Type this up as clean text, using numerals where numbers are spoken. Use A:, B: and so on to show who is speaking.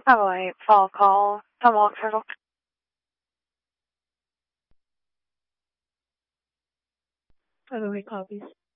A: I'm late. Fall call. I'm all turtle.
B: By the way, copies.